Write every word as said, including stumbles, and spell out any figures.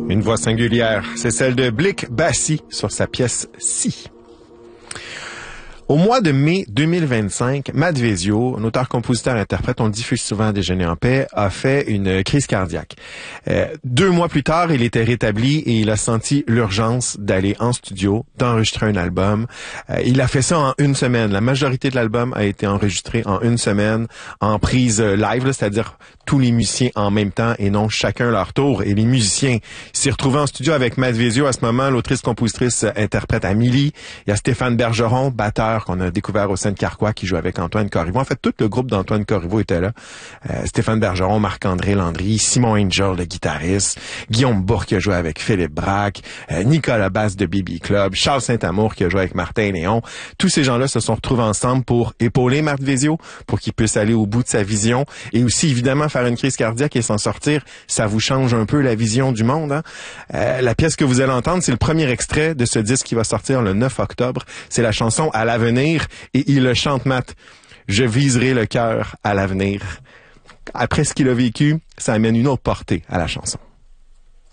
Une voix singulière, c'est celle de Blick Bassi sur sa pièce « Si ». Au mois de mai deux mille vingt-cinq, Matt Vezio, un auteur-compositeur-interprète, on le diffuse souvent à Déjeuner en paix, a fait une crise cardiaque. Euh, deux mois plus tard, il était rétabli et il a senti l'urgence d'aller en studio, d'enregistrer un album. Euh, il a fait ça en une semaine. La majorité de l'album a été enregistré en une semaine, en prise live, là, c'est-à-dire tous les musiciens en même temps et non chacun leur tour. Et les musiciens s'y retrouvaient en studio avec Matt Vezio à ce moment, l'autrice, compositrice, interprète Amélie. Il y a Stéphane Bergeron, batteur qu'on a découvert au Seine-Carquois, qui joue avec Antoine Corriveau. En fait, tout le groupe d'Antoine Corriveau était là. Euh, Stéphane Bergeron, Marc-André Landry, Simon Angel, le guitariste, Guillaume Bourque qui a joué avec Philippe Braque, euh, Nicolas Basse de B B Club, Charles Saint-Amour qui a joué avec Martin Léon. Tous ces gens-là se sont retrouvés ensemble pour épauler Matt Vezio, pour qu'il puisse aller au bout de sa vision et aussi, évidemment, faire une crise cardiaque et s'en sortir. Ça vous change un peu la vision du monde, hein? Euh, la pièce que vous allez entendre, c'est le premier extrait de ce disque qui va sortir le neuf octobre. C'est la chanson « À l'avenir ». Et il le chante, Matt. Je viserai le cœur à l'avenir. Après ce qu'il a vécu, ça amène une autre portée à la chanson.